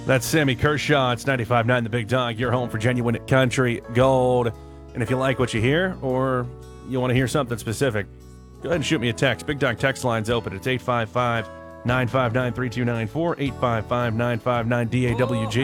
That's Sammy Kershaw. It's 95.9 The Big Dog. Your home for genuine country gold. And if you like what you hear or you want to hear something specific, go ahead and shoot me a text. Big Dog text line's open. It's 855-959-3294, 855-959-DAWG.